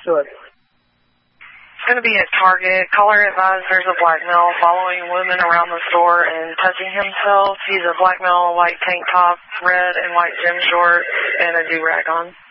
to it. It's going to be at Target. Caller advised there's a black male following women around the store and touching himself. He's a black male, white tank top, red and white gym shorts, and a do-rag on.